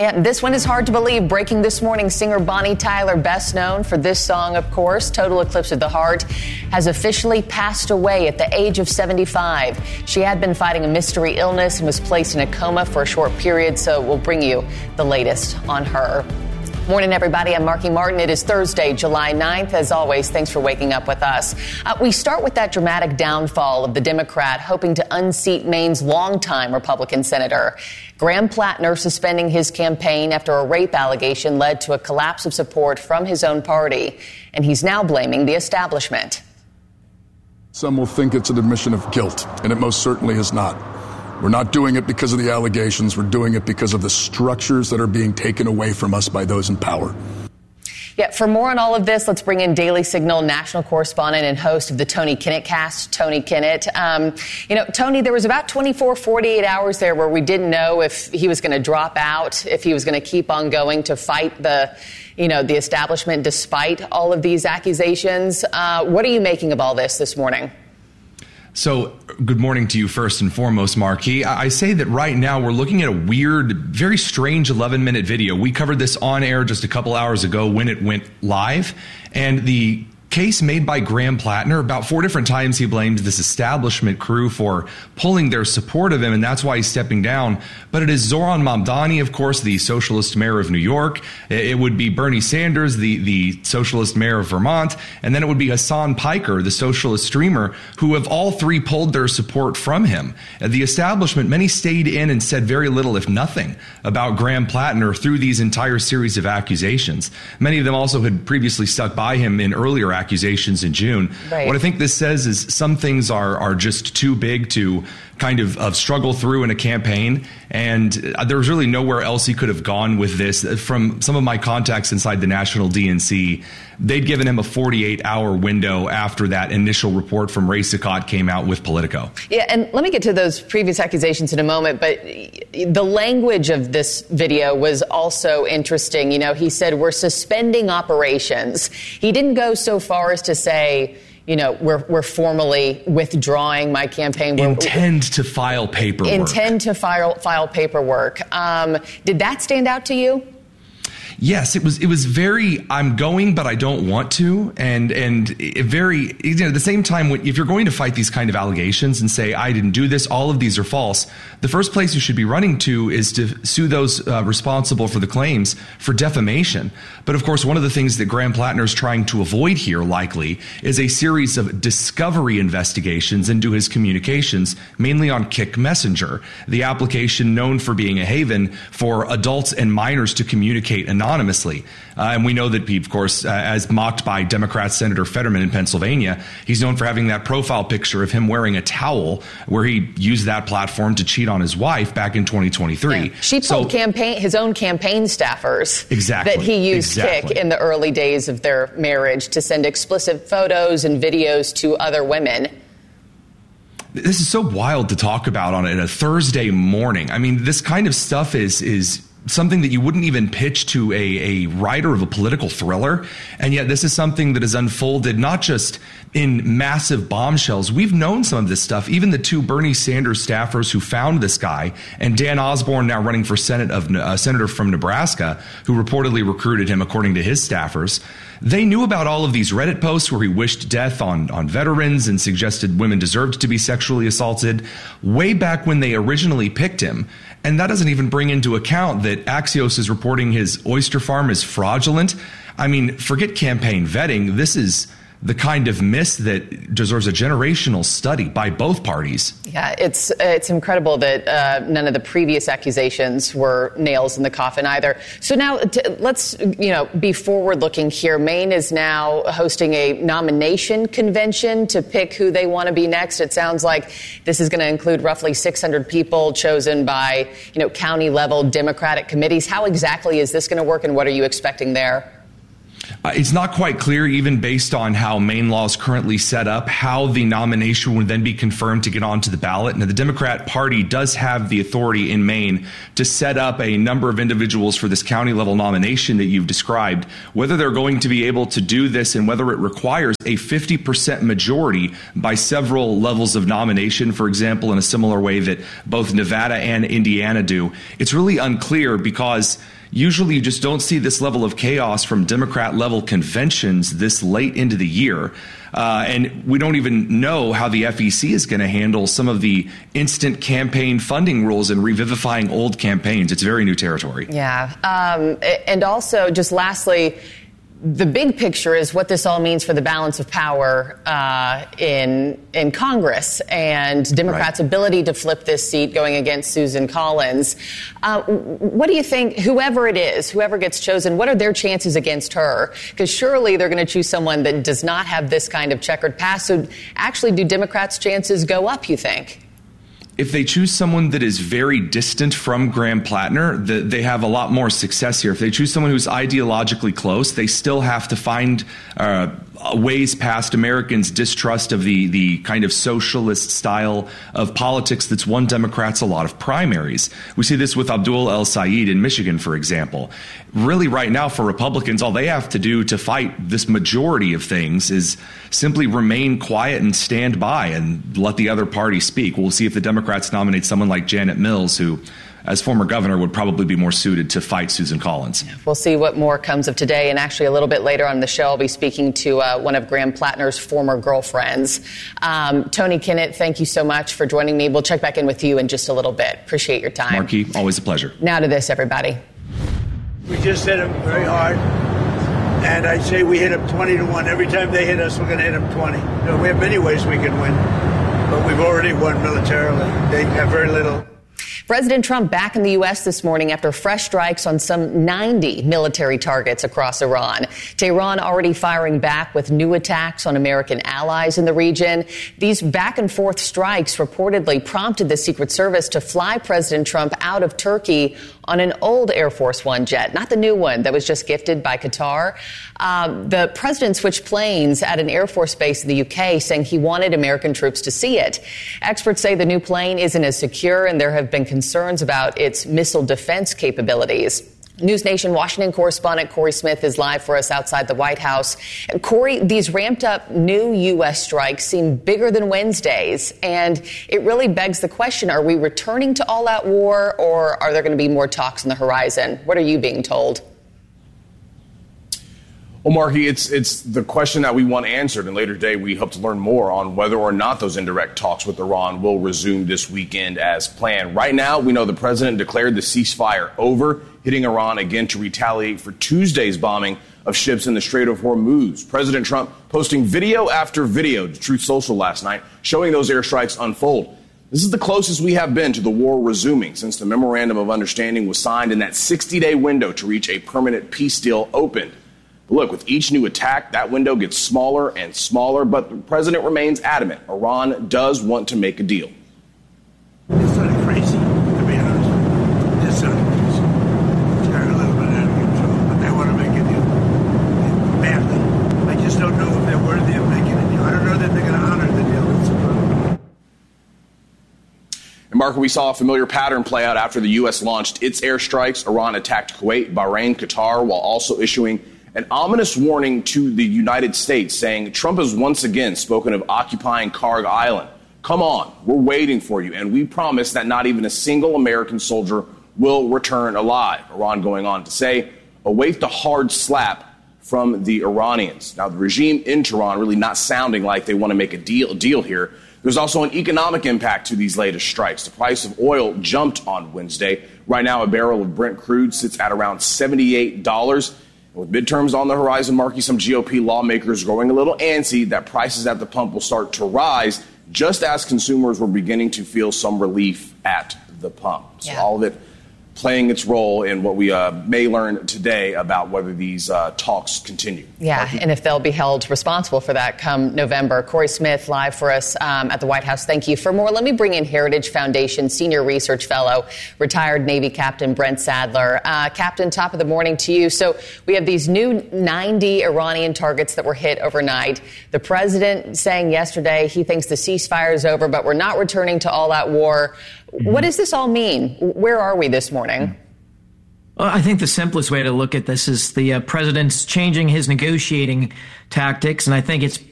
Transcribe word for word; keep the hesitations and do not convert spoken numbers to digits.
Yeah, this one is hard to believe. Breaking this morning, singer Bonnie Tyler, best known for this song, of course, Total Eclipse of the Heart, has officially passed away at the age of seventy-five. She had been fighting a mystery illness and was placed in a coma for a short period, so we'll bring you the latest on her. Morning, everybody. I'm Marky Martin. It is Thursday, July ninth. As always, thanks for waking up with us. Uh, we start with that dramatic downfall of the Democrat hoping to unseat Maine's longtime Republican senator. Graham Plattner suspending his campaign after a rape allegation led to a collapse of support from his own party. And he's now blaming the establishment. Some will think it's an admission of guilt, and it most certainly is not. We're not doing it because of the allegations. We're doing it because of the structures that are being taken away from us by those in power. Yeah, for more on all of this, let's bring in Daily Signal national correspondent and host of the Tony Kinnett Cast, Tony Kinnett. Um, you know, Tony, there was about twenty-four, forty-eight hours there where we didn't know if he was going to drop out, if he was going to keep on going to fight the, you know, the establishment despite all of these accusations. Uh, what are you making of all this this morning? So, good morning to you first and foremost, Marquis. I say that right now we're looking at a weird, very strange eleven-minute video. We covered this on air just a couple hours ago when it went live, and the case made by Graham Plattner, about four different times he blamed this establishment crew for pulling their support of him, and that's why he's stepping down. But it is Zoran Mamdani, of course, the socialist mayor of New York. It would be Bernie Sanders, the, the socialist mayor of Vermont. And then it would be Hassan Piker, the socialist streamer, who have all three pulled their support from him. The establishment, many stayed in and said very little, if nothing, about Graham Plattner through these entire series of accusations. Many of them also had previously stuck by him in earlier accusations in June. Right. What I think this says is some things are are just too big to kind of, of struggle through in a campaign, and there was really nowhere else he could have gone with this. From some of my contacts inside the National D N C, they'd given him a forty-eight hour window after that initial report from Ray Sakat came out with Politico. Yeah, and let me get to those previous accusations in a moment, but the language of this video was also interesting. You know, he said, we're suspending operations. He didn't go so far as to say, you know, we're we're formally withdrawing my campaign. We're, intend to file paperwork. Intend to file file paperwork. Um, did that stand out to you? Yes, it was. It was very. I'm going, but I don't want to, and and it very. You know, at the same time, if you're going to fight these kind of allegations and say I didn't do this, all of these are false, the first place you should be running to is to sue those uh, responsible for the claims for defamation. But of course, one of the things that Graham Plattner is trying to avoid here, likely, is a series of discovery investigations into his communications, mainly on Kik Messenger, the application known for being a haven for adults and minors to communicate anonymously. Anonymously. Uh, and we know that he, of course, uh, as mocked by Democrat Senator Fetterman in Pennsylvania, he's known for having that profile picture of him wearing a towel where he used that platform to cheat on his wife back in twenty twenty-three. Yeah. She told so, campaign, his own campaign staffers exactly, that he used exactly. Kik in the early days of their marriage to send explicit photos and videos to other women. This is so wild to talk about on a Thursday morning. I mean, this kind of stuff is is something that you wouldn't even pitch to a, a writer of a political thriller. And yet this is something that has unfolded not just in massive bombshells. We've known some of this stuff. Even the two Bernie Sanders staffers who found this guy, and Dan Osborne, now running for Senate of uh, senator from Nebraska, who reportedly recruited him, according to his staffers, they knew about all of these Reddit posts where he wished death on, on veterans and suggested women deserved to be sexually assaulted way back when they originally picked him. And that doesn't even bring into account that Axios is reporting his oyster farm is fraudulent. I mean, forget campaign vetting. This is the kind of miss that deserves a generational study by both parties. Yeah, it's it's incredible that uh, none of the previous accusations were nails in the coffin either. So now t- let's, you know, be forward-looking here. Maine is now hosting a nomination convention to pick who they want to be next. It sounds like this is going to include roughly six hundred people chosen by, you know, county-level Democratic committees. How exactly is this going to work, and what are you expecting there? Uh, it's not quite clear, even based on how Maine law is currently set up, how the nomination would then be confirmed to get onto the ballot. Now, the Democrat Party does have the authority in Maine to set up a number of individuals for this county level nomination that you've described. Whether they're going to be able to do this and whether it requires a fifty percent majority by several levels of nomination, for example, in a similar way that both Nevada and Indiana do, it's really unclear, because usually you just don't see this level of chaos from Democrat-level conventions this late into the year. Uh, and we don't even know how the F E C is going to handle some of the instant campaign funding rules and revivifying old campaigns. It's very new territory. Yeah. Um, and also, just lastly, the big picture is what this all means for the balance of power uh, in in Congress and Democrats' right. ability to flip this seat going against Susan Collins. Uh, what do you think, whoever it is, whoever gets chosen, what are their chances against her? Because surely they're going to choose someone that does not have this kind of checkered past. So actually, do Democrats' chances go up, you think? If they choose someone that is very distant from Graham Plattner, the, they have a lot more success here. If they choose someone who's ideologically close, they still have to find uh, ways past Americans' distrust of the, the kind of socialist style of politics that's won Democrats a lot of primaries. We see this with Abdul El Sayed in Michigan, for example. Really, right now, for Republicans, all they have to do to fight this majority of things is simply remain quiet and stand by and let the other party speak. We'll see if the Democrats nominate someone like Janet Mills, who, as former governor, would probably be more suited to fight Susan Collins. We'll see what more comes of today. And actually, a little bit later on the show, I'll be speaking to uh, one of Graham Plattner's former girlfriends. Um, Tony Kinnett, thank you so much for joining me. We'll check back in with you in just a little bit. Appreciate your time. Markey, always a pleasure. Now to this, everybody. We just hit them very hard. And I say we hit them twenty to one. Every time they hit us, we're going to hit them twenty. You know, we have many ways we can win. But we've already won militarily. They have very little. President Trump back in the U S this morning after fresh strikes on some ninety military targets across Iran. Tehran already firing back with new attacks on American allies in the region. These back and forth strikes reportedly prompted the Secret Service to fly President Trump out of Turkey on an old Air Force One jet, not the new one that was just gifted by Qatar. Um, the president switched planes at an Air Force base in the U K, saying he wanted American troops to see it. Experts say the new plane isn't as secure, and there have been concerns about its missile defense capabilities. News Nation Washington correspondent Corey Smith is live for us outside the White House. And Corey, these ramped up new U S strikes seem bigger than Wednesday's. And it really begs the question, are we returning to all-out war, or are there going to be more talks on the horizon? What are you being told? Well, Markey, it's it's the question that we want answered. And later today, we hope to learn more on whether or not those indirect talks with Iran will resume this weekend as planned. Right now, we know the president declared the ceasefire over, hitting Iran again to retaliate for Tuesday's bombing of ships in the Strait of Hormuz. President Trump posting video after video to Truth Social last night, showing those airstrikes unfold. This is the closest we have been to the war resuming since the Memorandum of Understanding was signed and that sixty-day window to reach a permanent peace deal opened. Look, with each new attack, that window gets smaller and smaller, but the president remains adamant. Iran does want to make a deal. It's sort of crazy, to be honest. It's sort of crazy. They're a little bit out of control, but they want to make a deal. Badly. I just don't know if they're worthy of making a deal. I don't know that they're going to honor the deal. That's the problem. And, Mark, we saw a familiar pattern play out after the U S launched its airstrikes. Iran attacked Kuwait, Bahrain, Qatar, while also issuing an ominous warning to the United States, saying Trump has once again spoken of occupying Karg Island. Come on, we're waiting for you, and we promise that not even a single American soldier will return alive. Iran going on to say, await the hard slap from the Iranians. Now, the regime in Tehran really not sounding like they want to make a deal, deal here. There's also an economic impact to these latest strikes. The price of oil jumped on Wednesday. Right now, a barrel of Brent crude sits at around seventy-eight dollars. With midterms on the horizon, Markey, some G O P lawmakers growing a little antsy that prices at the pump will start to rise just as consumers were beginning to feel some relief at the pump. So yeah. all of it playing its role in what we uh, may learn today about whether these uh, talks continue. Yeah, and if they'll be held responsible for that come November. Corey Smith, live for us um, at the White House. Thank you. For more, let me bring in Heritage Foundation Senior Research Fellow, retired Navy Captain Brent Sadler. Uh, Captain, top of the morning to you. So we have these new ninety Iranian targets that were hit overnight. The president saying yesterday he thinks the ceasefire is over, but we're not returning to all-out war. What does this all mean? Where are we this morning? Well, I think the simplest way to look at this is the uh, president's changing his negotiating tactics, and I think it's